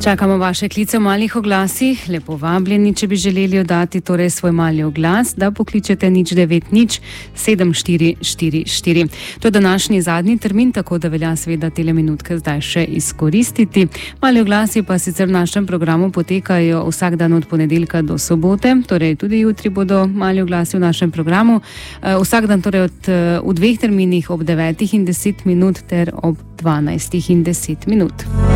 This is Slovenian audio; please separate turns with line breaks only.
Čakamo vaše klice v malih oglasih. Lepo vabljeni, če bi želeli oddati torej svoj mali oglas, da pokličete 090 7444. To je današnji zadnji termin, tako da velja seveda tele minutke zdaj še izkoristiti. Mali oglasi pa sicer v našem programu potekajo vsak dan od ponedeljka do sobote, torej tudi jutri bodo mali oglasi v našem programu. Vsak dan torej v dveh terminih ob 9 in 10 minut ter ob 12 in 10 minut.